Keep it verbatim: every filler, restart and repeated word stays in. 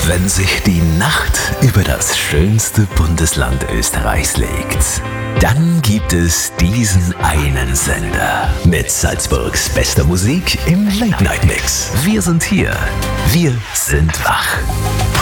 Wenn sich die Nacht über das schönste Bundesland Österreichs legt, dann gibt es diesen einen Sender mit Salzburgs bester Musik im Late-Night-Mix. Wir sind hier. Wir sind wach.